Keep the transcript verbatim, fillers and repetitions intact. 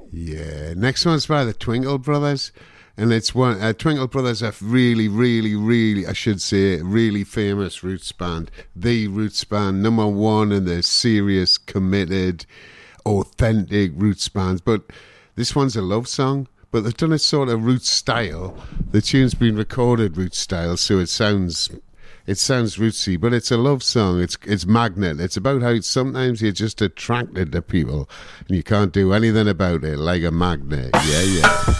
Yeah. Next one's by the Twinkle Brothers. And it's one, uh, Twinkle Brothers are really, really, really, I should say, really famous roots band. The roots band, number one in the serious, committed, authentic roots bands. But this one's a love song, but they've done it sort of roots style. The tune's been recorded roots style, so it sounds... It sounds rootsy, but it's a love song. It's it's magnet. It's about how sometimes you're just attracted to people and you can't do anything about it, like a magnet. Yeah, yeah.